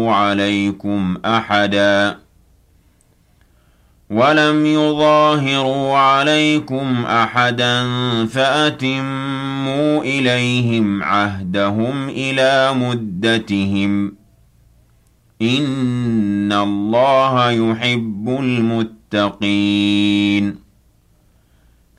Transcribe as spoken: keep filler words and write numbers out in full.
عليكم أحدا ولم يظاهروا عليكم أحدا فأتموا إليهم عهدهم إلى مدتهم إن الله يحب المتقين